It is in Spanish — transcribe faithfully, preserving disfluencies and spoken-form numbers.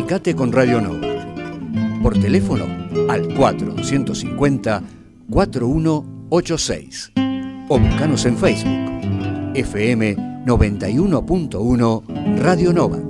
Comunicate con Radio Nova. Por teléfono al cuatro cincuenta, cuarenta y uno ochenta y seis. O buscanos en Facebook. F M noventa y uno punto uno Radio Nova.